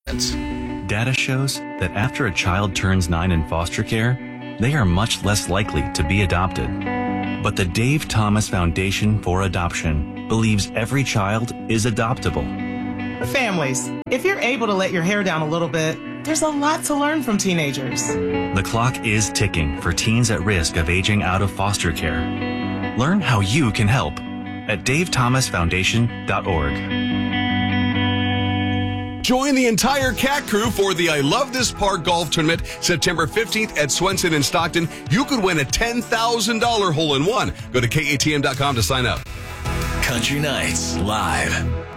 Data shows that after a child turns 9 in foster care, they are much less likely to be adopted. But the Dave Thomas Foundation for Adoption believes every child is adoptable. Families, if you're able to let your hair down a little bit, there's a lot to learn from teenagers. The clock is ticking for teens at risk of aging out of foster care. Learn how you can help at davethomasfoundation.org. Join the entire CAT crew for the I Love This Park Golf Tournament September 15th at Swenson in Stockton. You could win a $10,000 hole-in-one. Go to KATM.com to sign up. Country Nights Live.